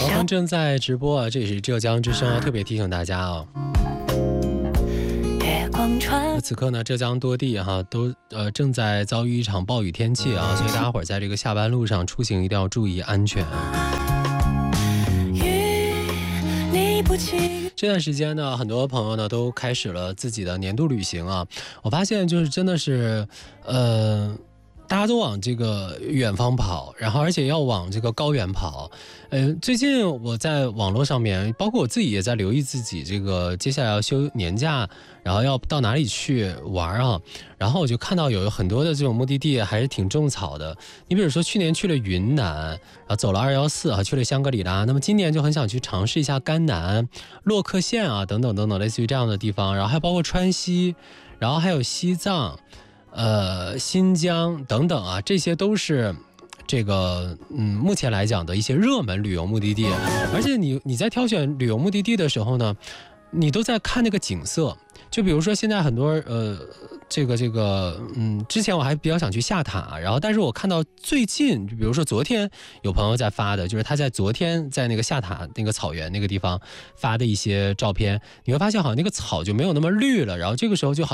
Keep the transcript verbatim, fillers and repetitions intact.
我们正在直播啊，这里是浙江之声啊，特别提醒大家啊。此刻呢，浙江多地哈、啊、都呃正在遭遇一场暴雨天气啊，所以大家伙在这个下班路上出行一定要注意安全啊。这段时间呢，很多朋友呢都开始了自己的年度旅行啊。我发现就是真的是，呃。大家都往这个远方跑，然后而且要往这个高原跑。呃，最近我在网络上面，包括我自己也在留意自己这个接下来要休年假，然后要到哪里去玩啊。然后我就看到有很多的这种目的地还是挺种草的。你比如说去年去了云南，然后走了二一四啊，去了香格里拉。那么今年就很想去尝试一下甘南、洛克县啊等等等等，类似于这样的地方。然后还包括川西，然后还有西藏。呃，新疆等等啊，这些都是这个嗯，目前来讲的一些热门旅游目的地。而且你你在挑选旅游目的地的时候呢，你都在看那个景色。就比如说现在很多呃，这个这个嗯，之前我还比较想去下塔，然后但是我看到最近，就比如说昨天有朋友在发的，就是他在昨天在那个下塔那个草原那个地方发的一些照片，你会发现好像那个草就没有那么绿了，然后这个时候就好。